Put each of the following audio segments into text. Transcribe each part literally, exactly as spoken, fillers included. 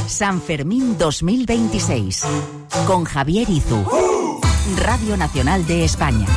San Fermín dos mil veintiséis. Con Javier Izu. Radio Nacional de España.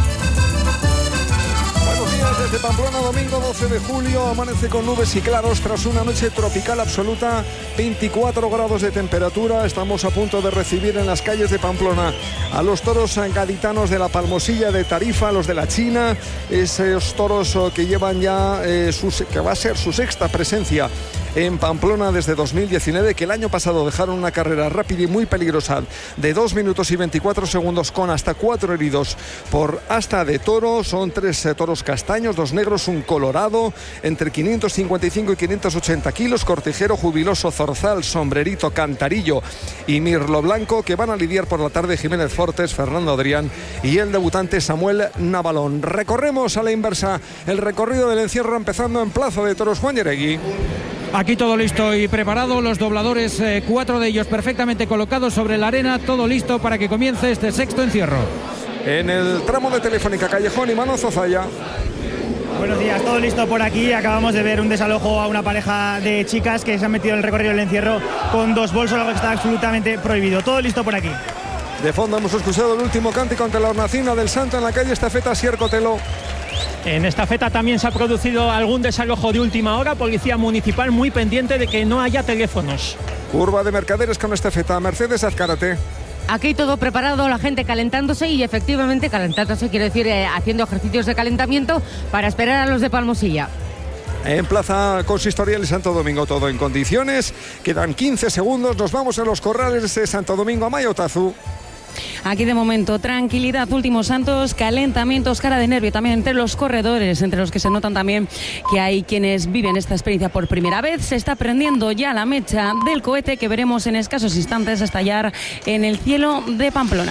Desde Pamplona, domingo doce de julio, amanece con nubes y claros tras una noche tropical absoluta, veinticuatro grados de temperatura. Estamos a punto de recibir en las calles de Pamplona a los toros gaditanos de la Palmosilla de Tarifa, los de la China, esos toros que llevan ya, eh, su, que va a ser su sexta presencia en Pamplona desde dos mil diecinueve, que el año pasado dejaron una carrera rápida y muy peligrosa de dos minutos y veinticuatro segundos con hasta cuatro heridos por asta de toro. Son tres eh, toros castaños, dos negros, un colorado, entre quinientos cincuenta y cinco y quinientos ochenta kilos, cortijero, jubiloso, zorzal, sombrerito, cantarillo y mirlo blanco, que van a lidiar por la tarde Jiménez Fortes, Fernando Adrián y el debutante Samuel Navalón. Recorremos a la inversa el recorrido del encierro, empezando en Plaza de Toros Juan Yeregui. Aquí todo listo y preparado, los dobladores, eh, cuatro de ellos perfectamente colocados sobre la arena, todo listo para que comience este sexto encierro. En el tramo de Telefónica Callejón, Imanol Zozaya. Buenos días, todo listo por aquí. Acabamos de ver un desalojo a una pareja de chicas que se han metido en el recorrido del encierro con dos bolsos, algo que está absolutamente prohibido. Todo listo por aquí. De fondo hemos escuchado el último cántico ante la hornacina del Santo en la calle Estafeta Siercotelo. En esta feta también se ha producido algún desalojo de última hora. Policía municipal muy pendiente de que no haya teléfonos. Curva de Mercaderes con Estafeta. Mercedes Azcárate. Aquí todo preparado, la gente calentándose y efectivamente calentándose, quiero decir, eh, haciendo ejercicios de calentamiento para esperar a los de Palmosilla. En Plaza Consistorial de Santo Domingo todo en condiciones. Quedan quince segundos. Nos vamos a los corrales de Santo Domingo a Mayotazu. Aquí de momento tranquilidad, últimos santos, calentamientos, cara de nervio también entre los corredores, entre los que se notan también que hay quienes viven esta experiencia por primera vez. Se está prendiendo ya la mecha del cohete que veremos en escasos instantes estallar en el cielo de Pamplona.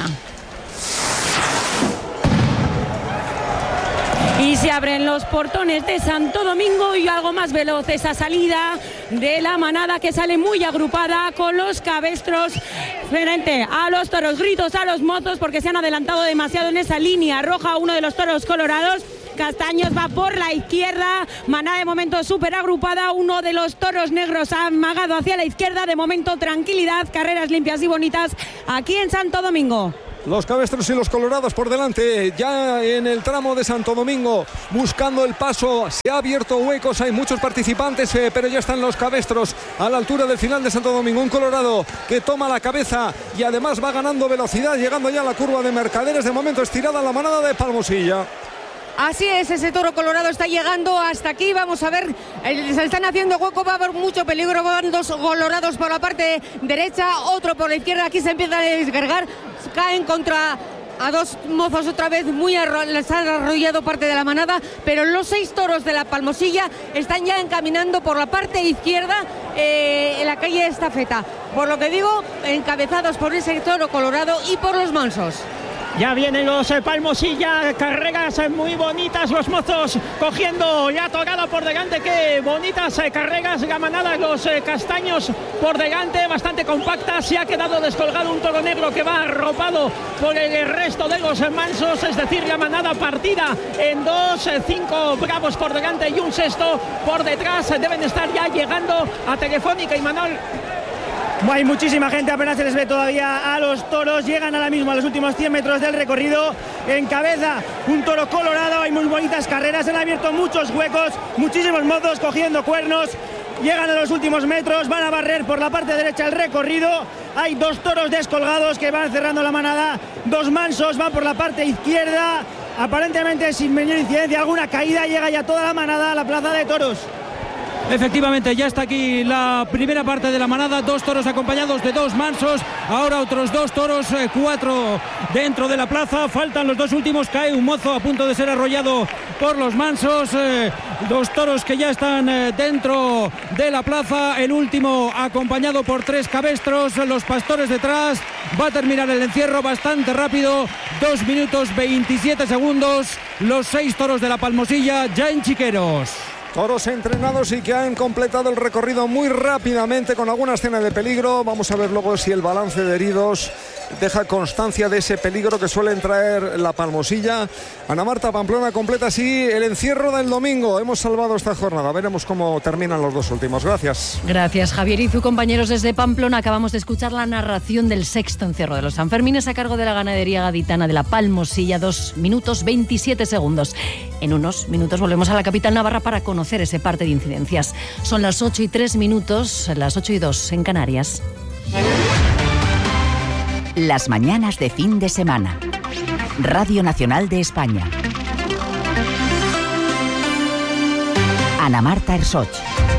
Y se abren los portones de Santo Domingo y algo más veloz esa salida de la manada que sale muy agrupada con los cabestros frente a los toros. Gritos a los mozos porque se han adelantado demasiado en esa línea roja. Uno de los toros colorados, Castaños, va por la izquierda. Manada de momento súper agrupada. Uno de los toros negros ha amagado hacia la izquierda. De momento tranquilidad, carreras limpias y bonitas aquí en Santo Domingo. Los cabestros y los colorados por delante, ya en el tramo de Santo Domingo, buscando el paso. Se ha abierto huecos, hay muchos participantes, eh, pero ya están los cabestros a la altura del final de Santo Domingo. Un colorado que toma la cabeza y además va ganando velocidad, llegando ya a la curva de Mercaderes. De momento estirada la manada de Palmosilla. Así es, ese toro colorado está llegando hasta aquí. Vamos a ver, se están haciendo hueco, va a haber mucho peligro. Van dos colorados por la parte derecha, otro por la izquierda. Aquí se empieza a descargar, caen contra a dos mozos otra vez, muy arro les han arrollado parte de la manada, pero los seis toros de la Palmosilla están ya encaminando por la parte izquierda eh, en la calle Estafeta. Por lo que digo, encabezados por ese toro colorado y por los mansos. Ya vienen los eh, Palmosilla, carreras eh, muy bonitas, los mozos cogiendo ya tocado por delante, qué bonitas eh, carreras, la manada, los eh, castaños por delante, bastante compacta. Se ha quedado descolgado un toro negro que va arropado por el resto de los eh, mansos, es decir, la manada partida en dos, eh, cinco bravos por delante y un sexto por detrás. Eh, deben estar ya llegando a Telefónica y Manol. Hay muchísima gente, apenas se les ve todavía a los toros. Llegan ahora mismo a los últimos cien metros del recorrido. En cabeza un toro colorado, hay muy bonitas carreras, se han abierto muchos huecos, muchísimos mozos cogiendo cuernos. Llegan a los últimos metros, van a barrer por la parte derecha el recorrido. Hay dos toros descolgados que van cerrando la manada, dos mansos van por la parte izquierda. Aparentemente sin mayor incidencia, alguna caída, llega ya toda la manada a la plaza de toros. Efectivamente, ya está aquí la primera parte de la manada, dos toros acompañados de dos mansos, ahora otros dos toros, eh, cuatro dentro de la plaza, faltan los dos últimos, cae un mozo a punto de ser arrollado por los mansos, eh, dos toros que ya están eh, dentro de la plaza, el último acompañado por tres cabestros, los pastores detrás. Va a terminar el encierro bastante rápido, dos minutos veintisiete segundos, los seis toros de la Palmosilla ya en Chiqueros. Toros entrenados y que han completado el recorrido muy rápidamente con alguna escena de peligro. Vamos a ver luego si el balance de heridos deja constancia de ese peligro que suelen traer la Palmosilla. Ana Marta, Pamplona completa así el encierro del domingo. Hemos salvado esta jornada. Veremos cómo terminan los dos últimos. Gracias. Gracias, Javier Izu. Compañeros, desde Pamplona acabamos de escuchar la narración del sexto encierro de los Sanfermines a cargo de la ganadería gaditana de la Palmosilla. Dos minutos veintisiete segundos. En unos minutos volvemos a la capital navarra para conocer ese parte de incidencias. Son las ocho y tres minutos, las ocho y dos en Canarias. Las mañanas de fin de semana. Radio Nacional de España. Ana Marta Ersoch.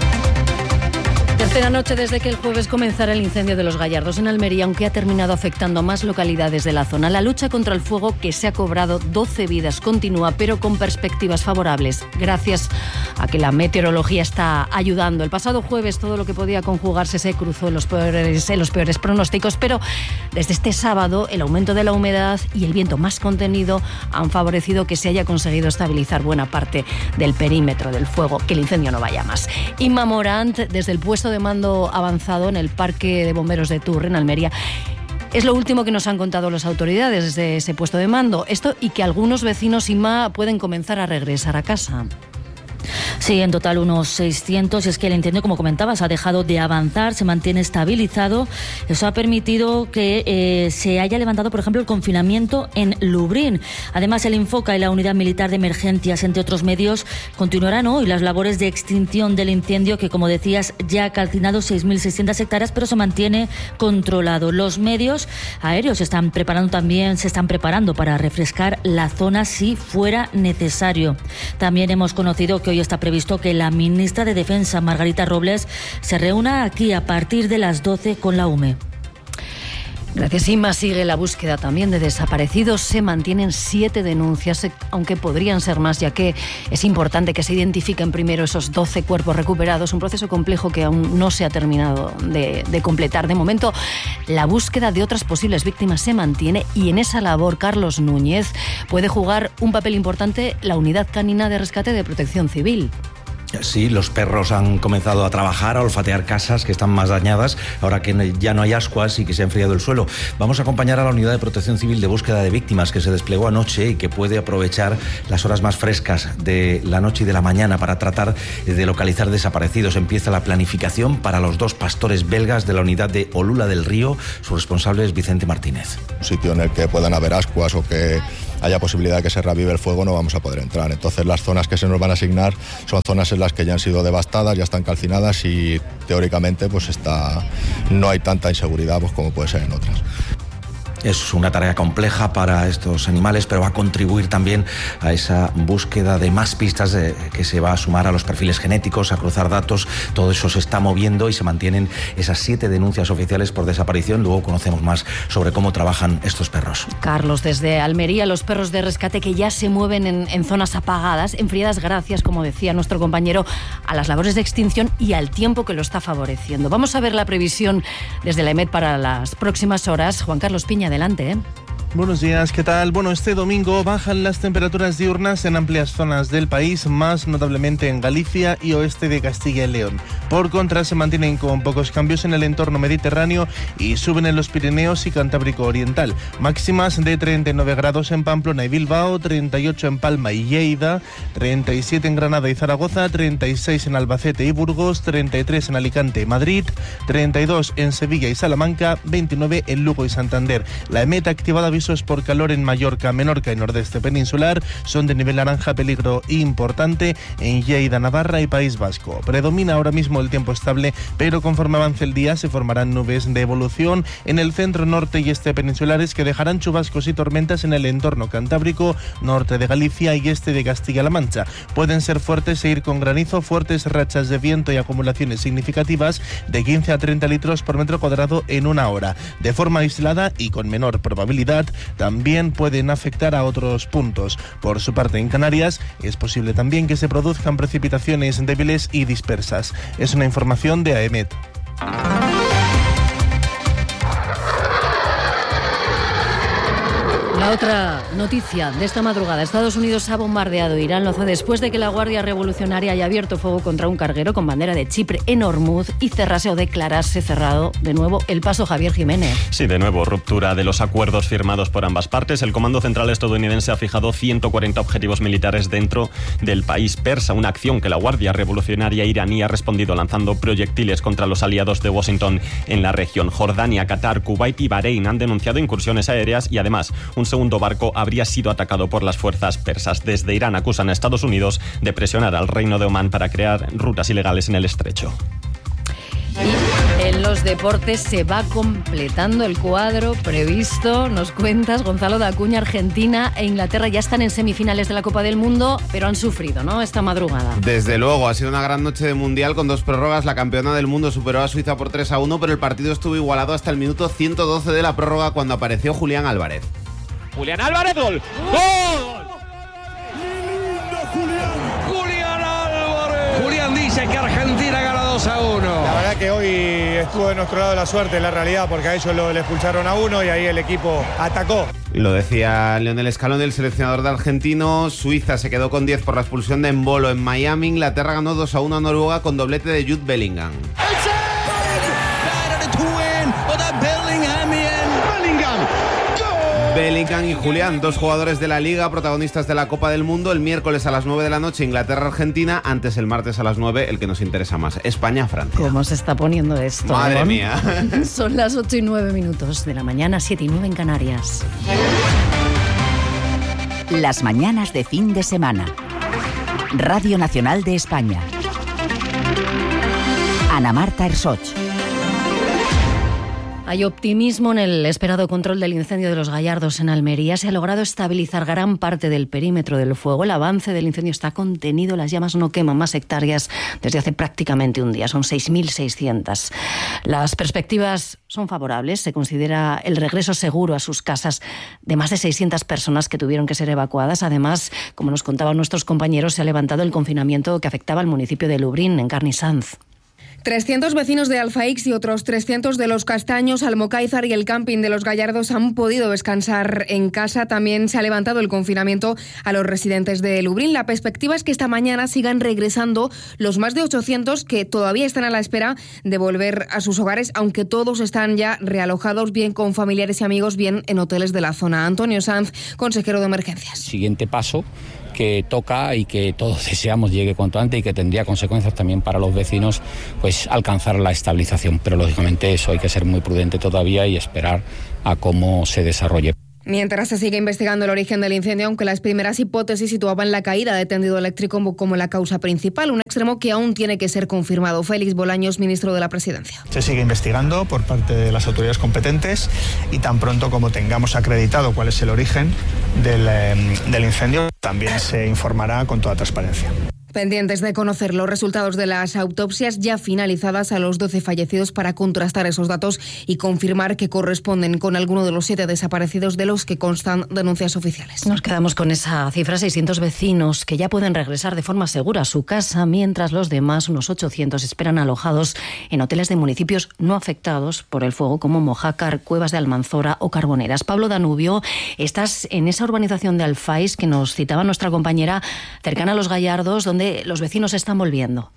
Tercera noche desde que el jueves comenzara el incendio de los Gallardos en Almería, aunque ha terminado afectando a más localidades de la zona. La lucha contra el fuego, que se ha cobrado doce vidas, continúa, pero con perspectivas favorables, gracias a que la meteorología está ayudando. El pasado jueves todo lo que podía conjugarse se cruzó en los peores, en los peores pronósticos, pero desde este sábado el aumento de la humedad y el viento más contenido han favorecido que se haya conseguido estabilizar buena parte del perímetro del fuego, que el incendio no vaya más. Inma Morant, desde el puesto de mando avanzado en el Parque de Bomberos de Tours, en Almería. Es lo último que nos han contado las autoridades desde ese puesto de mando. Esto y que algunos vecinos, Inma, pueden comenzar a regresar a casa. Sí, en total unos seiscientos. Y es que el incendio, como comentabas, ha dejado de avanzar, se mantiene estabilizado. Eso ha permitido que eh, se haya levantado, por ejemplo, el confinamiento en Lublin. Además, el Infoca y la Unidad Militar de Emergencias, entre otros medios, continuarán hoy las labores de extinción del incendio que, como decías, ya ha calcinado seis mil seiscientas hectáreas, pero se mantiene controlado. Los medios aéreos están preparando también, se están preparando para refrescar la zona si fuera necesario. También hemos conocido que hoy está previsto que la ministra de Defensa, Margarita Robles, se reúna aquí a partir de las doce con la U M E. Gracias, Inma. Sigue la búsqueda también de desaparecidos. Se mantienen siete denuncias, aunque podrían ser más, ya que es importante que se identifiquen primero esos doce cuerpos recuperados. Un proceso complejo que aún no se ha terminado de, de completar. De momento, la búsqueda de otras posibles víctimas se mantiene y en esa labor Carlos Núñez puede jugar un papel importante la Unidad Canina de Rescate de Protección Civil. Sí, los perros han comenzado a trabajar, a olfatear casas que están más dañadas, ahora que ya no hay ascuas y que se ha enfriado el suelo. Vamos a acompañar a la Unidad de Protección Civil de Búsqueda de Víctimas, que se desplegó anoche y que puede aprovechar las horas más frescas de la noche y de la mañana para tratar de localizar desaparecidos. Empieza la planificación para los dos pastores belgas de la unidad de Olula del Río. Su responsable es Vicente Martínez. Un sitio en el que puedan haber ascuas o que haya posibilidad de que se reavive el fuego no vamos a poder entrar. Entonces las zonas que se nos van a asignar son zonas en las que ya han sido devastadas, ya están calcinadas y teóricamente pues está, no hay tanta inseguridad pues, como puede ser en otras. Es una tarea compleja para estos animales, pero va a contribuir también a esa búsqueda de más pistas de, que se va a sumar a los perfiles genéticos, a cruzar datos. Todo eso se está moviendo y se mantienen esas siete denuncias oficiales por desaparición. Luego conocemos más sobre cómo trabajan estos perros. Carlos, desde Almería, los perros de rescate que ya se mueven en, en zonas apagadas, enfriadas gracias, como decía nuestro compañero, a las labores de extinción y al tiempo que lo está favoreciendo. Vamos a ver la previsión desde la EMET para las próximas horas. Juan Carlos Piña, adelante. ¿eh? Buenos días, ¿qué tal? Bueno, este domingo bajan las temperaturas diurnas en amplias zonas del país, más notablemente en Galicia y oeste de Castilla y León. Por contra, se mantienen con pocos cambios en el entorno mediterráneo y suben en los Pirineos y Cantábrico Oriental. Máximas de treinta y nueve grados en Pamplona y Bilbao, treinta y ocho en Palma y Lleida, treinta y siete en Granada y Zaragoza, treinta y seis en Albacete y Burgos, treinta y tres en Alicante y Madrid, treinta y dos en Sevilla y Salamanca, veintinueve en Lugo y Santander. La EMET ha activado avisos por calor en Mallorca, Menorca y nordeste peninsular. Son de nivel naranja, peligro importante en Lleida, Navarra y País Vasco. Predomina ahora mismo el tiempo estable, pero conforme avance el día se formarán nubes de evolución en el centro, norte y este peninsulares que dejarán chubascos y tormentas en el entorno cantábrico, norte de Galicia y este de Castilla-La Mancha. Pueden ser fuertes e ir con granizo, fuertes rachas de viento y acumulaciones significativas de quince a treinta litros por metro cuadrado en una hora. De forma aislada y con menor probabilidad, también pueden afectar a otros puntos. Por su parte, en Canarias es posible también que se produzcan precipitaciones débiles y dispersas. Es una información de AEMET. La otra noticia de esta madrugada: Estados Unidos ha bombardeado Irán lo hace después de que la Guardia Revolucionaria haya abierto fuego contra un carguero con bandera de Chipre en Hormuz y cerrase o declarase cerrado de nuevo el paso. Javier Jiménez. Sí, de nuevo, ruptura de los acuerdos firmados por ambas partes. El Comando Central estadounidense ha fijado ciento cuarenta objetivos militares dentro del país persa, una acción que la Guardia Revolucionaria iraní ha respondido lanzando proyectiles contra los aliados de Washington en la región. Jordania, Qatar, Kuwait y Bahrein han denunciado incursiones aéreas y además un segundo barco habría sido atacado por las fuerzas persas. Desde Irán acusan a Estados Unidos de presionar al Reino de Omán para crear rutas ilegales en el estrecho. Y en los deportes se va completando el cuadro previsto. Nos cuentas, Gonzalo de Acuña. Argentina e Inglaterra ya están en semifinales de la Copa del Mundo, pero han sufrido, ¿no?, esta madrugada. Desde luego, ha sido una gran noche de Mundial con dos prórrogas. La campeona del mundo superó a Suiza por tres a uno, pero el partido estuvo igualado hasta el minuto ciento doce de la prórroga, cuando apareció Julián Álvarez. Julián Álvarez, gol. ¡Gol! Julián Álvarez. Julián dice que Argentina gana dos a uno. La verdad que hoy estuvo de nuestro lado la suerte, la realidad, porque a ellos lo, le expulsaron a uno y ahí el equipo atacó. Lo decía Lionel Scaloni, el seleccionador de argentino. Suiza se quedó con diez por la expulsión de Embolo en Miami. Inglaterra ganó dos a uno a Noruega con doblete de Jude Bellingham. Bellingham y Julián, dos jugadores de la Liga, protagonistas de la Copa del Mundo. El miércoles a las nueve de la noche, Inglaterra-Argentina. Antes, el martes a las nueve, el que nos interesa más, España-Francia. ¿Cómo se está poniendo esto? Madre ¿no? mía. Son las ocho y nueve minutos de la mañana, siete y nueve en Canarias. Las mañanas de fin de semana. Radio Nacional de España. Ana Marta Ersoch. Hay optimismo en el esperado control del incendio de los Gallardos en Almería. Se ha logrado estabilizar gran parte del perímetro del fuego. El avance del incendio está contenido. Las llamas no queman más hectáreas desde hace prácticamente un día. Son seis mil seiscientas. Las perspectivas son favorables. Se considera el regreso seguro a sus casas de más de seiscientas personas que tuvieron que ser evacuadas. Además, como nos contaban nuestros compañeros, se ha levantado el confinamiento que afectaba al municipio de Lubrión, en Carnisanz. trescientos vecinos de Alfaix y otros trescientos de Los Castaños, Almocáizar y el camping de Los Gallardos han podido descansar en casa. También se ha levantado el confinamiento a los residentes de Lubrión. La perspectiva es que esta mañana sigan regresando los más de ochocientos que todavía están a la espera de volver a sus hogares, aunque todos están ya realojados, bien con familiares y amigos, bien en hoteles de la zona. Antonio Sanz, consejero de Emergencias. Siguiente paso que toca y que todos deseamos llegue cuanto antes y que tendría consecuencias también para los vecinos, pues alcanzar la estabilización. Pero lógicamente eso hay que ser muy prudente todavía y esperar a cómo se desarrolle. Mientras se sigue investigando el origen del incendio, aunque las primeras hipótesis situaban la caída de tendido eléctrico como la causa principal, un extremo que aún tiene que ser confirmado. Félix Bolaños, ministro de la Presidencia. Se sigue investigando por parte de las autoridades competentes y tan pronto como tengamos acreditado cuál es el origen del, eh, del incendio, también se informará con toda transparencia. Pendientes de conocer los resultados de las autopsias ya finalizadas a los doce fallecidos para contrastar esos datos y confirmar que corresponden con alguno de los siete desaparecidos de los que constan denuncias oficiales. Nos quedamos con esa cifra, seiscientos vecinos que ya pueden regresar de forma segura a su casa, mientras los demás, unos ochocientos, esperan alojados en hoteles de municipios no afectados por el fuego, como Mojácar, Cuevas de Almanzora o Carboneras. Pablo Danubio, estás en esa urbanización de Alfaix que nos citaba nuestra compañera, cercana a Los Gallardos, donde los vecinos están volviendo.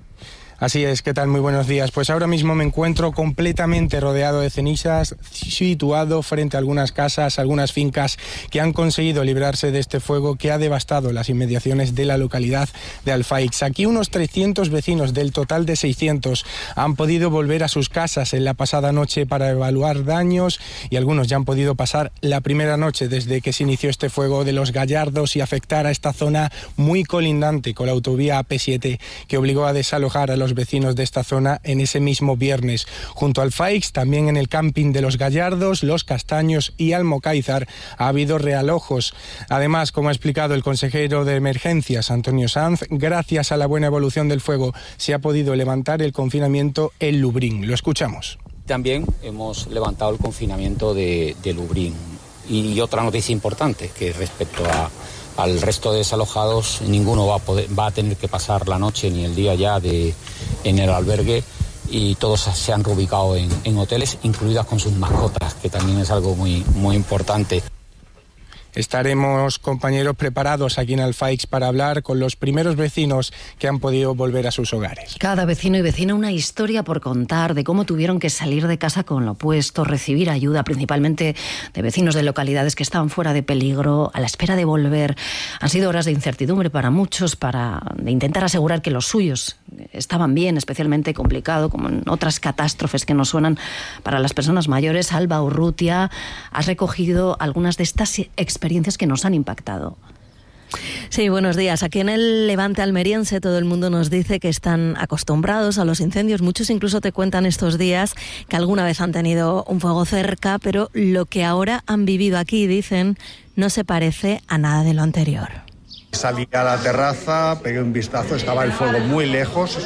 Así es, ¿qué tal? Muy buenos días. Pues ahora mismo me encuentro completamente rodeado de cenizas, situado frente a algunas casas, algunas fincas que han conseguido librarse de este fuego que ha devastado las inmediaciones de la localidad de Alfaix. Aquí unos trescientos vecinos del total de seiscientos han podido volver a sus casas en la pasada noche para evaluar daños y algunos ya han podido pasar la primera noche desde que se inició este fuego de Los Gallardos y afectar a esta zona muy colindante con la autovía A P siete, que obligó a desalojar a los vecinos de esta zona en ese mismo viernes. Junto al Alfaix, también en el camping de Los Gallardos, Los Castaños y Almocáizar ha habido realojos. Además, como ha explicado el consejero de Emergencias, Antonio Sanz, gracias a la buena evolución del fuego se ha podido levantar el confinamiento en Lubrión. Lo escuchamos. También hemos levantado el confinamiento de, de Lubrión. Y otra noticia importante, que respecto a al resto de desalojados, ninguno va a poder, va a tener que pasar la noche ni el día ya de, en el albergue, y todos se han reubicado en, en hoteles, incluidas con sus mascotas, que también es algo muy, muy importante. Estaremos, compañeros, preparados aquí en Alfaix para hablar con los primeros vecinos que han podido volver a sus hogares. Cada vecino y vecina una historia por contar de cómo tuvieron que salir de casa con lo puesto, recibir ayuda principalmente de vecinos de localidades que estaban fuera de peligro, a la espera de volver. Han sido horas de incertidumbre para muchos, para de intentar asegurar que los suyos estaban bien, especialmente complicado, como en otras catástrofes que nos suenan para las personas mayores. Alba Urrutia, has recogido algunas de estas experiencias experiencias que nos han impactado. Sí, buenos días. Aquí en el Levante almeriense todo el mundo nos dice que están acostumbrados a los incendios. Muchos incluso te cuentan estos días que alguna vez han tenido un fuego cerca, pero lo que ahora han vivido aquí, dicen, no se parece a nada de lo anterior. Salí a la terraza, pegué un vistazo, estaba el fuego muy lejos,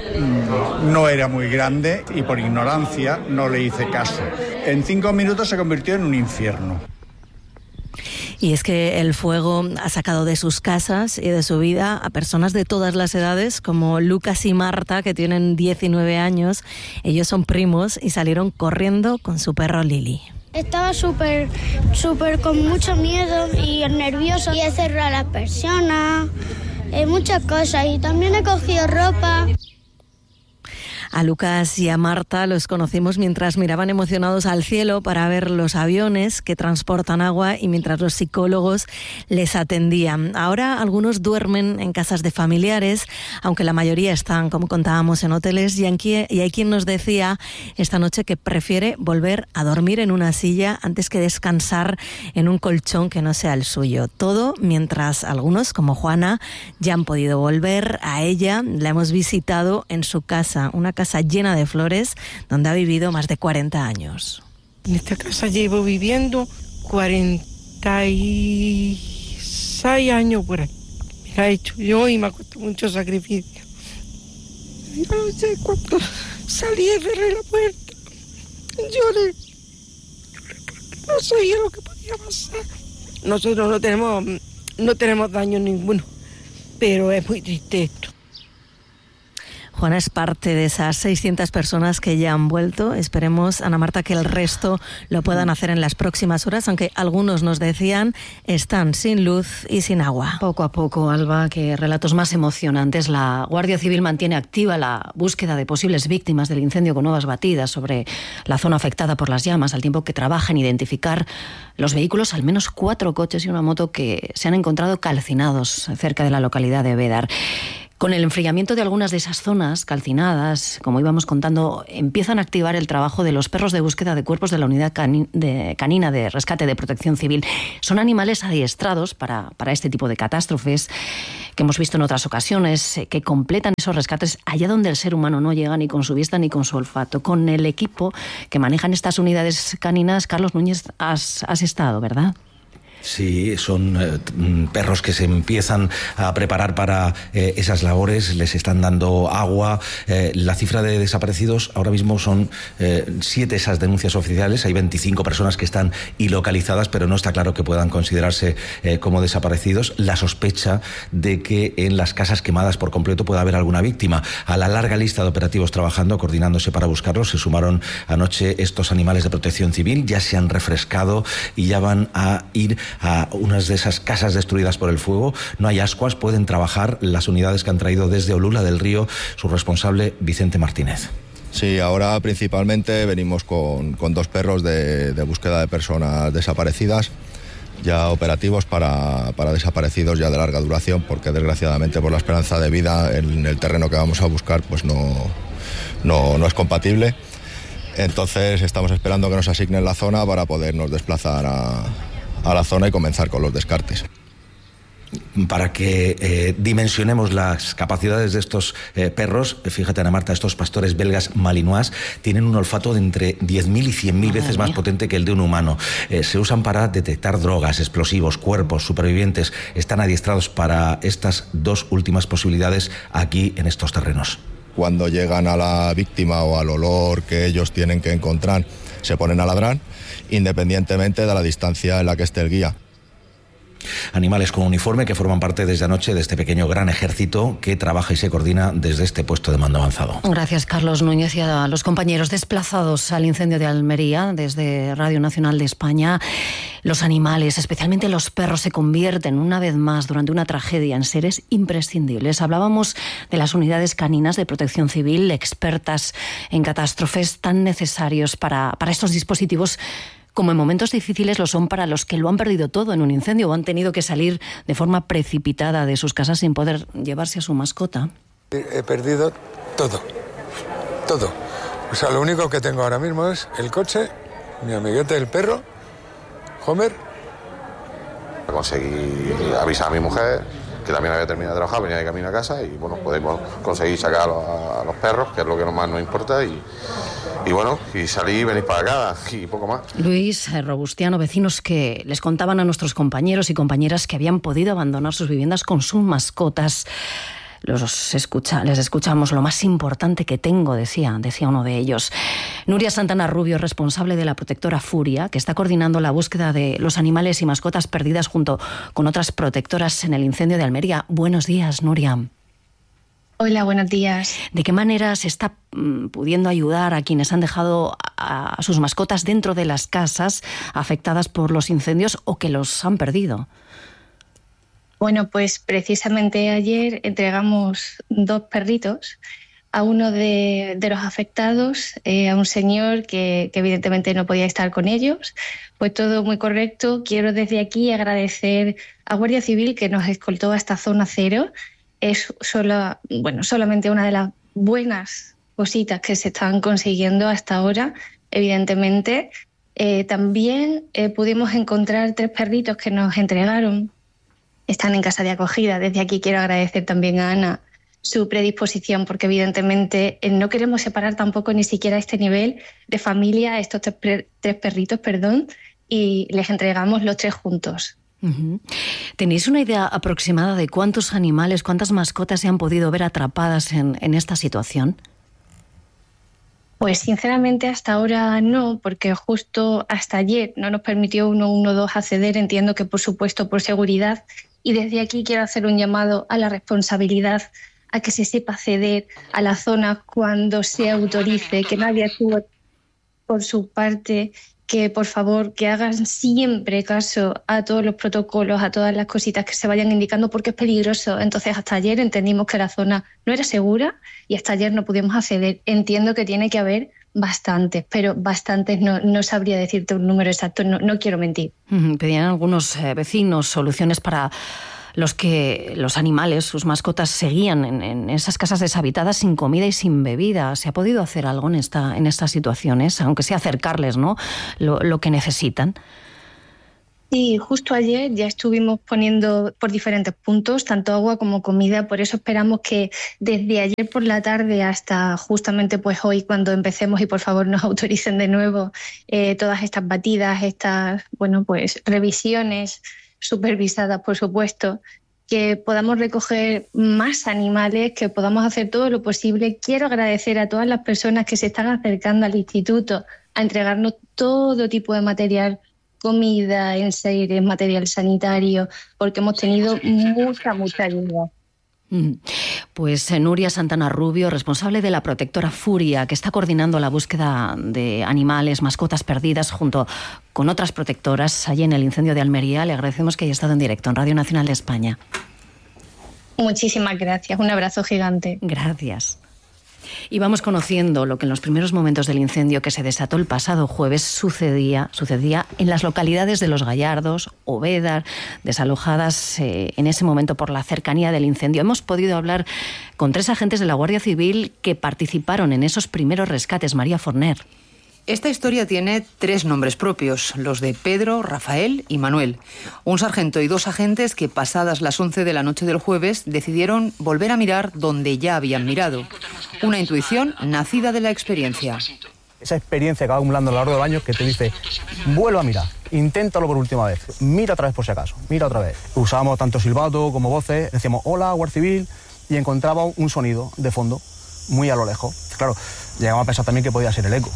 no era muy grande y por ignorancia no le hice caso. En cinco minutos se convirtió en un infierno. Y es que el fuego ha sacado de sus casas y de su vida a personas de todas las edades, como Lucas y Marta, que tienen diecinueve años. Ellos son primos y salieron corriendo con su perro Lili. Estaba súper, súper con mucho miedo y nervioso. Y he cerrado las persianas, eh, muchas cosas. Y también he cogido ropa. A Lucas y a Marta los conocimos mientras miraban emocionados al cielo para ver los aviones que transportan agua y mientras los psicólogos les atendían. Ahora algunos duermen en casas de familiares, aunque la mayoría están, como contábamos, en hoteles, y hay quien nos decía esta noche que prefiere volver a dormir en una silla antes que descansar en un colchón que no sea el suyo. Todo mientras algunos, como Juana, ya han podido volver. A ella la hemos visitado en su casa, una casa casa llena de flores donde ha vivido más de cuarenta años. En esta casa llevo viviendo cuarenta y seis años por ahí. Me ha hecho yo y me ha costado mucho sacrificio. Yo no sé cuándo salí y cerré la puerta. Lloré. Lloré porque no sabía lo que podía pasar. Nosotros no tenemos, no tenemos daño ninguno, pero es muy triste esto. Juana es parte de esas seiscientas personas que ya han vuelto. Esperemos, Ana Marta, que el resto lo puedan hacer en las próximas horas, aunque algunos nos decían están sin luz y sin agua. Poco a poco, Alba, que relatos más emocionantes. La Guardia Civil mantiene activa la búsqueda de posibles víctimas del incendio con nuevas batidas sobre la zona afectada por las llamas, al tiempo que trabaja en identificar los vehículos, al menos cuatro coches y una moto que se han encontrado calcinados cerca de la localidad de Bédar. Con el enfriamiento de algunas de esas zonas calcinadas, como íbamos contando, empiezan a activar el trabajo de los perros de búsqueda de cuerpos de la Unidad Cani- de Canina de Rescate de Protección Civil. Son animales adiestrados para, para este tipo de catástrofes que hemos visto en otras ocasiones, que completan esos rescates allá donde el ser humano no llega ni con su vista ni con su olfato. Con el equipo que manejan estas unidades caninas, Carlos Núñez, has, has estado, ¿verdad? Sí, son eh, perros que se empiezan a preparar para eh, esas labores, les están dando agua. Eh, la cifra de desaparecidos ahora mismo son eh, siete esas denuncias oficiales. Hay veinticinco personas que están ilocalizadas, pero no está claro que puedan considerarse eh, como desaparecidos. La sospecha de que en las casas quemadas por completo pueda haber alguna víctima. A la larga lista de operativos trabajando, coordinándose para buscarlos, se sumaron anoche estos animales de protección civil. Ya se han refrescado y ya van a ir a unas de esas casas destruidas por el fuego. No hay ascuas, pueden trabajar las unidades que han traído desde Olula del Río su responsable Vicente Martínez. Sí, ahora principalmente venimos con, con dos perros de, de búsqueda de personas desaparecidas, ya operativos para, para desaparecidos ya de larga duración, porque desgraciadamente por la esperanza de vida en el terreno que vamos a buscar pues no, no, no es compatible. Entonces estamos esperando que nos asignen la zona para podernos desplazar a a la zona y comenzar con los descartes. Para que eh, dimensionemos las capacidades de estos eh, perros, fíjate, Ana Marta, estos pastores belgas malinois tienen un olfato de entre diez mil y cien mil veces más potente que el de un humano. Eh, se usan para detectar drogas, explosivos, cuerpos, supervivientes. Están adiestrados para estas dos últimas posibilidades aquí en estos terrenos. Cuando llegan a la víctima o al olor que ellos tienen que encontrar, se ponen a ladrar, independientemente de la distancia en la que esté el guía. Animales con uniforme que forman parte desde anoche de este pequeño gran ejército que trabaja y se coordina desde este puesto de mando avanzado. Gracias, Carlos Núñez, y a los compañeros desplazados al incendio de Almería desde Radio Nacional de España. Los animales, especialmente los perros, se convierten una vez más durante una tragedia en seres imprescindibles. Hablábamos de las unidades caninas de protección civil, expertas en catástrofes, tan necesarios para, para estos dispositivos, como en momentos difíciles lo son para los que lo han perdido todo en un incendio o han tenido que salir de forma precipitada de sus casas sin poder llevarse a su mascota. He perdido todo, todo. O sea, lo único que tengo ahora mismo es el coche, mi amiguete el perro, Homer. Conseguí avisar a mi mujer, que también había terminado de trabajar, venía de camino a casa y bueno, podemos conseguir sacar a los, a los perros, que es lo que más nos importa, y, y bueno, y salí y venís para acá y poco más. Luis, eh, Robustiano, vecinos que les contaban a nuestros compañeros y compañeras que habían podido abandonar sus viviendas con sus mascotas. Los escucha, les escuchamos. Lo más importante que tengo, decía, decía uno de ellos. Nuria Santana Rubio, responsable de la protectora Furia, que está coordinando la búsqueda de los animales y mascotas perdidas junto con otras protectoras en el incendio de Almería. Buenos días, Nuria. Hola, buenos días. ¿De qué manera se está mm, pudiendo ayudar a quienes han dejado a, a sus mascotas dentro de las casas afectadas por los incendios o que los han perdido? Bueno, pues precisamente ayer entregamos dos perritos a uno de, de los afectados, eh, a un señor que, que evidentemente no podía estar con ellos. Pues todo muy correcto. Quiero desde aquí agradecer a Guardia Civil que nos escoltó a esta zona cero. Es solo, bueno, solamente una de las buenas cositas que se están consiguiendo hasta ahora, evidentemente. Eh, también eh, pudimos encontrar tres perritos que nos entregaron. Están en casa de acogida. Desde aquí quiero agradecer también a Ana su predisposición, porque evidentemente eh, no queremos separar tampoco ni siquiera este nivel de familia, estos tres, tres perritos, perdón, y les entregamos los tres juntos. Uh-huh. ¿Tenéis una idea aproximada de cuántos animales, cuántas mascotas se han podido ver atrapadas en, en esta situación? Pues sinceramente hasta ahora no, porque justo hasta ayer no nos permitió uno uno dos acceder, entiendo que por supuesto por seguridad, y desde aquí quiero hacer un llamado a la responsabilidad, a que se sepa acceder a la zona cuando se autorice, que nadie actúe por su parte, que por favor que hagan siempre caso a todos los protocolos, a todas las cositas que se vayan indicando, porque es peligroso. Entonces hasta ayer entendimos que la zona no era segura y hasta ayer no pudimos acceder. Entiendo que tiene que haber bastantes, pero bastantes no, no sabría decirte un número exacto, no, no quiero mentir. Uh-huh. Pedían algunos eh, vecinos soluciones para los que los animales, sus mascotas, seguían en, en esas casas deshabitadas sin comida y sin bebida. ¿Se ha podido hacer algo en esta en estas situaciones, aunque sea acercarles, ¿no?, lo, lo que necesitan? Sí, justo ayer ya estuvimos poniendo por diferentes puntos tanto agua como comida, por eso esperamos que desde ayer por la tarde hasta justamente pues hoy cuando empecemos y por favor nos autoricen de nuevo eh, todas estas batidas, estas bueno pues revisiones supervisadas por supuesto, que podamos recoger más animales, que podamos hacer todo lo posible. Quiero agradecer a todas las personas que se están acercando al instituto a entregarnos todo tipo de material, comida, enseres, material sanitario, porque hemos tenido mucha, mucha ayuda. Pues Nuria Santana Rubio, responsable de la protectora Furia, que está coordinando la búsqueda de animales, mascotas perdidas, junto con otras protectoras allí en el incendio de Almería. Le agradecemos que haya estado en directo en Radio Nacional de España. Muchísimas gracias, un abrazo gigante. Gracias. Y vamos conociendo lo que en los primeros momentos del incendio que se desató el pasado jueves sucedía, sucedía en las localidades de Los Gallardos, Úbeda, desalojadas eh, en ese momento por la cercanía del incendio. Hemos podido hablar con tres agentes de la Guardia Civil que participaron en esos primeros rescates. María Forner. Esta historia tiene tres nombres propios, los de Pedro, Rafael y Manuel. Un sargento y dos agentes que, pasadas las once de la noche del jueves, decidieron volver a mirar donde ya habían mirado. Una intuición nacida de la experiencia. Esa experiencia que va acumulando a lo largo del año que te dice, vuelvo a mirar, inténtalo por última vez, mira otra vez por si acaso, mira otra vez. Usábamos tanto silbato como voces, decíamos, hola, Guardia Civil, y encontrábamos un sonido de fondo, muy a lo lejos. Claro, llegamos a pensar también que podía ser el eco.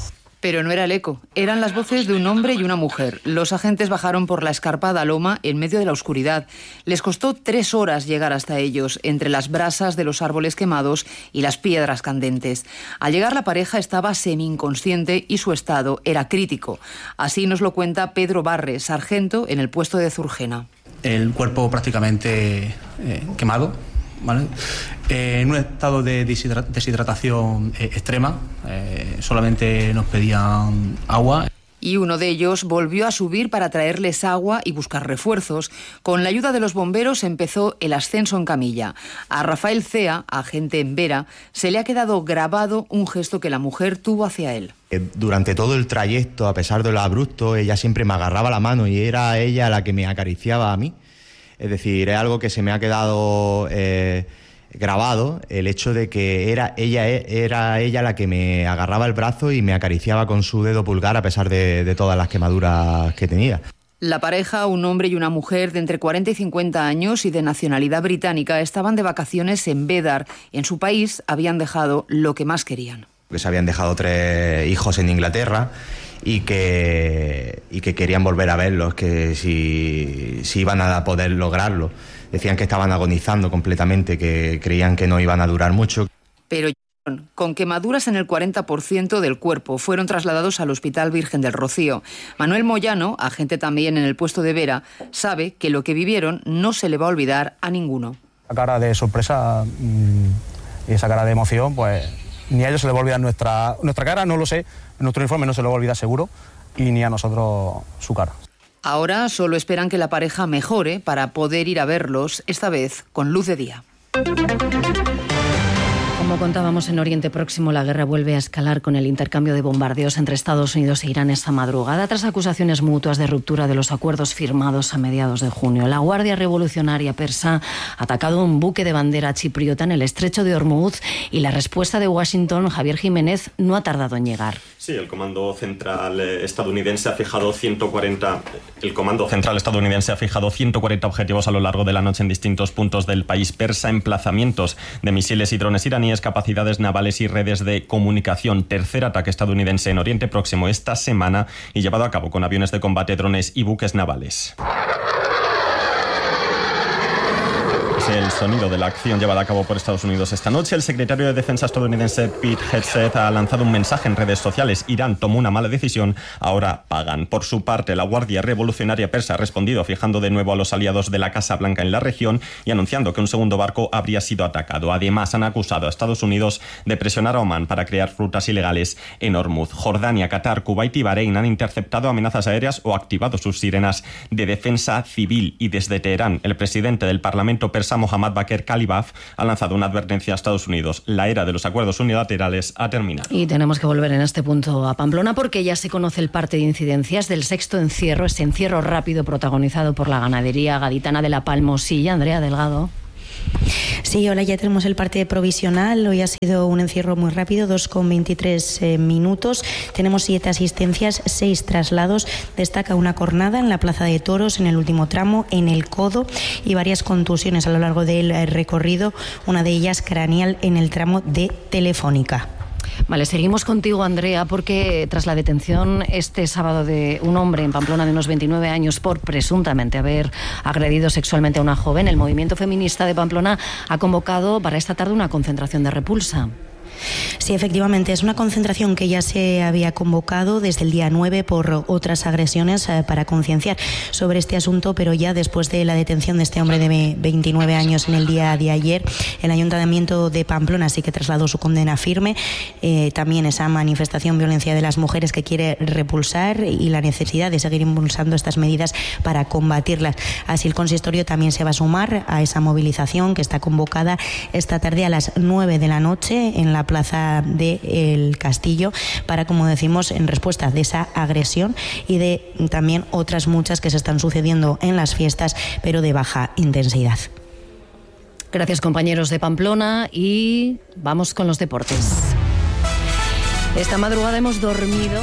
Pero no era el eco, eran las voces de un hombre y una mujer. Los agentes bajaron por la escarpada loma en medio de la oscuridad. Les costó tres horas llegar hasta ellos, entre las brasas de los árboles quemados y las piedras candentes. Al llegar la pareja estaba semi-inconsciente y su estado era crítico. Así nos lo cuenta Pedro Barre, sargento en el puesto de Zurgena. El cuerpo prácticamente eh, quemado, ¿vale? Eh, en un estado de deshidra- deshidratación eh, extrema, eh, solamente nos pedían agua. Y uno de ellos volvió a subir para traerles agua y buscar refuerzos. Con la ayuda de los bomberos empezó el ascenso en camilla. A Rafael Cea, agente en Vera, se le ha quedado grabado un gesto que la mujer tuvo hacia él. Durante todo el trayecto, a pesar de lo abrupto, ella siempre me agarraba la mano y era ella la que me acariciaba a mí. Es decir, es algo que se me ha quedado eh, grabado, el hecho de que era ella, era ella la que me agarraba el brazo y me acariciaba con su dedo pulgar a pesar de, de todas las quemaduras que tenía. La pareja, un hombre y una mujer de entre cuarenta y cincuenta años y de nacionalidad británica, estaban de vacaciones en Bédar. En su país habían dejado lo que más querían. Que se habían dejado tres hijos en Inglaterra y que, y que querían volver a verlos, que si, si iban a poder lograrlo. Decían que estaban agonizando completamente, que creían que no iban a durar mucho. Pero con quemaduras en el cuarenta por ciento del cuerpo, fueron trasladados al Hospital Virgen del Rocío. Manuel Moyano, agente también en el puesto de Vera, sabe que lo que vivieron no se le va a olvidar a ninguno. La cara de sorpresa mmm, y esa cara de emoción, pues ni a ellos se les va a olvidar nuestra, nuestra cara, no lo sé, nuestro uniforme no se les va a olvidar seguro, y ni a nosotros su cara. Ahora solo esperan que la pareja mejore para poder ir a verlos, esta vez con luz de día. Como contábamos, en Oriente Próximo, la guerra vuelve a escalar con el intercambio de bombardeos entre Estados Unidos e Irán esta madrugada, tras acusaciones mutuas de ruptura de los acuerdos firmados a mediados de junio. La Guardia Revolucionaria Persa ha atacado un buque de bandera chipriota en el estrecho de Hormuz y la respuesta de Washington, Javier Jiménez, no ha tardado en llegar. Sí, el Comando Central estadounidense ha fijado ciento cuarenta el Comando Central estadounidense ha fijado ciento cuarenta objetivos a lo largo de la noche en distintos puntos del país persa, emplazamientos de misiles y drones iraníes, capacidades navales y redes de comunicación. Tercer ataque estadounidense en Oriente Próximo esta semana y llevado a cabo con aviones de combate, drones y buques navales. El sonido de la acción llevada a cabo por Estados Unidos esta noche. El secretario de Defensa estadounidense Pete Hegseth ha lanzado un mensaje en redes sociales. Irán tomó una mala decisión, ahora pagan. Por su parte, la Guardia Revolucionaria Persa ha respondido fijando de nuevo a los aliados de la Casa Blanca en la región y anunciando que un segundo barco habría sido atacado. Además, han acusado a Estados Unidos de presionar a Omán para crear rutas ilegales en Hormuz. Jordania, Qatar, Kuwait y Bahrein han interceptado amenazas aéreas o activado sus sirenas de defensa civil. Y desde Teherán, el presidente del Parlamento persa, Mohammad Bakr Kalibaf, ha lanzado una advertencia a Estados Unidos. La era de los acuerdos unilaterales ha terminado. Y tenemos que volver en este punto a Pamplona porque ya se conoce el parte de incidencias del sexto encierro, ese encierro rápido protagonizado por la ganadería gaditana de La Palmosilla. Andrea Delgado. Sí, hola, ya tenemos el parte provisional. Hoy ha sido un encierro muy rápido, dos con veintitrés eh, minutos. Tenemos siete asistencias, seis traslados. Destaca una cornada en la Plaza de Toros, en el último tramo, en el codo, y varias contusiones a lo largo del recorrido, una de ellas craneal en el tramo de Telefónica. Vale, seguimos contigo, Andrea, porque tras la detención este sábado de un hombre en Pamplona de unos veintinueve años por presuntamente haber agredido sexualmente a una joven, el movimiento feminista de Pamplona ha convocado para esta tarde una concentración de repulsa. Sí, efectivamente, es una concentración que ya se había convocado desde el día nueve por otras agresiones eh, para concienciar sobre este asunto, pero ya después de la detención de este hombre de veintinueve años en el día de ayer, el Ayuntamiento de Pamplona sí que trasladó su condena firme, eh, también esa manifestación violencia de las mujeres que quiere repulsar y la necesidad de seguir impulsando estas medidas para combatirlas. Así el consistorio también se va a sumar a esa movilización que está convocada esta tarde a las nueve de la noche en la Plaza del Castillo para, como decimos, en respuesta de esa agresión y de también otras muchas que se están sucediendo en las fiestas, pero de baja intensidad. Gracias, compañeros de Pamplona, y vamos con los deportes. Esta madrugada hemos dormido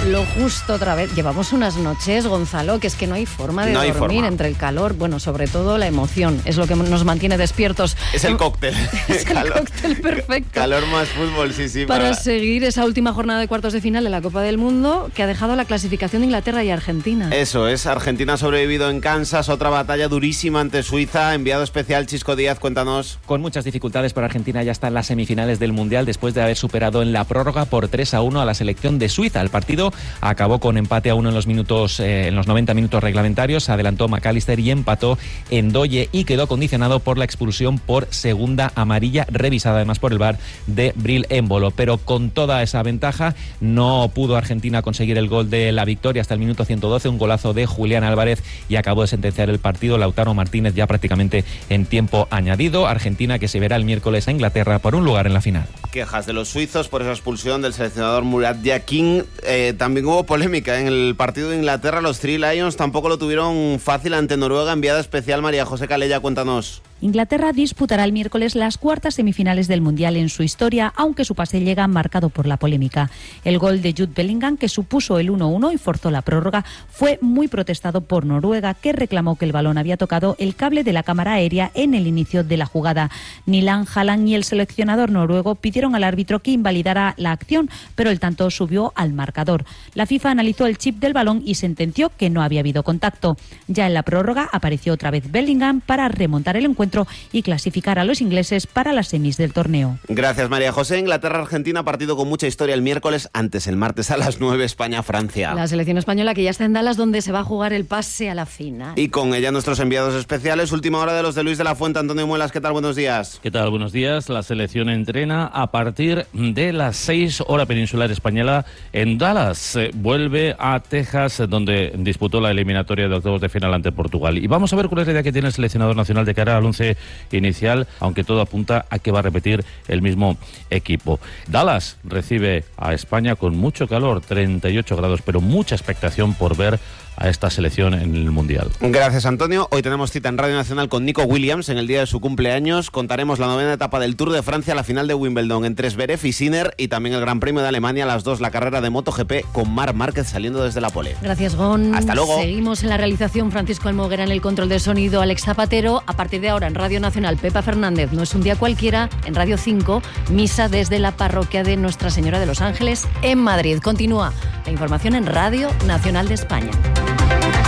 lo justo otra vez. Llevamos unas noches, Gonzalo, que es que no hay forma de no hay dormir forma. entre el calor, bueno, sobre todo la emoción, es lo que nos mantiene despiertos. Es el cóctel. Es el calor, cóctel perfecto. Calor más fútbol, sí, sí. Para, para seguir esa última jornada de cuartos de final de la Copa del Mundo, que ha dejado la clasificación de Inglaterra y Argentina. Eso es, Argentina ha sobrevivido en Kansas, otra batalla durísima ante Suiza. Enviado especial Chisco Díaz, cuéntanos. Con muchas dificultades, pero Argentina ya está en las semifinales del Mundial después de haber superado en la prórroga por tres a uno a la selección de Suiza. El partido acabó con empate a uno en los minutos, eh, en los noventa minutos reglamentarios. Adelantó McAllister y empató Ndoye y quedó condicionado por la expulsión por segunda amarilla, revisada además por el V A R, de Bril Embolo. Pero con toda esa ventaja no pudo Argentina conseguir el gol de la victoria hasta el minuto ciento doce, un golazo de Julián Álvarez, y acabó de sentenciar el partido Lautaro Martínez ya prácticamente en tiempo añadido. Argentina que se verá el miércoles a Inglaterra por un lugar en la final. Quejas de los suizos por esa expulsión del seleccionador Murat Yakin. Eh, también hubo polémica en el partido de Inglaterra. Los Three Lions tampoco lo tuvieron fácil ante Noruega. Enviada especial María José Calella, cuéntanos. Inglaterra disputará el miércoles las cuartas semifinales del Mundial en su historia, aunque su pase llega marcado por la polémica. El gol de Jude Bellingham, que supuso el uno uno y forzó la prórroga, fue muy protestado por Noruega, que reclamó que el balón había tocado el cable de la cámara aérea en el inicio de la jugada. Ni Lan Haaland ni el seleccionador noruego pidieron al árbitro que invalidara la acción, pero el tanto subió al marcador. La FIFA analizó el chip del balón y sentenció que no había habido contacto. Ya en la prórroga apareció otra vez Bellingham para remontar el encuentro y clasificar a los ingleses para las semis del torneo. Gracias, María José. Inglaterra-Argentina, partido con mucha historia el miércoles, antes el martes a las nueve, España-Francia. La selección española que ya está en Dallas, donde se va a jugar el pase a la final. Y con ella nuestros enviados especiales. Última hora de los de Luis de la Fuente. Antonio Muelas, ¿qué tal? Buenos días. ¿Qué tal? Buenos días. La selección entrena a partir de las seis, hora peninsular española, en Dallas. Eh, vuelve a Texas, donde disputó la eliminatoria de octavos de final ante Portugal. Y vamos a ver cuál es la idea que tiene el seleccionador nacional de cara al once inicial, aunque todo apunta a que va a repetir el mismo equipo. Dallas recibe a España con mucho calor, treinta y ocho grados, pero mucha expectación por ver a esta selección en el Mundial. Gracias, Antonio. Hoy tenemos cita en Radio Nacional con Nico Williams en el día de su cumpleaños. Contaremos la novena etapa del Tour de Francia, la final de Wimbledon entre Zverev y Sinner, y también el Gran Premio de Alemania, a las dos la carrera de MotoGP con Marc Márquez saliendo desde la pole. Gracias, Gon. Hasta luego. Seguimos en la realización, Francisco Almoguera en el control de sonido, Alex Zapatero. A partir de ahora en Radio Nacional, Pepa Fernández, No es un día cualquiera. En Radio cinco, misa desde la parroquia de Nuestra Señora de los Ángeles en Madrid. Continúa la información en Radio Nacional de España.